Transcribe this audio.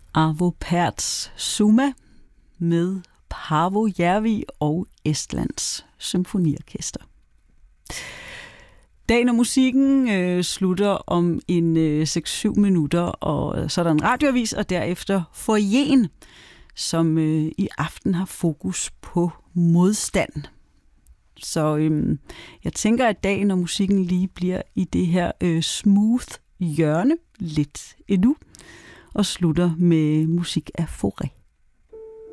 Arvo Pärts Summa med Paavo Järvi og Estlands Symfoniorkester. Dagen og musikken slutter om en 6-7 minutter, og så er der en radioavis, og derefter Foyeren, som i aften har fokus på modstand. Så jeg tænker, at dagen og musikken lige bliver i det her smooth hjørne lidt endnu, og slutter med musik af Fauré.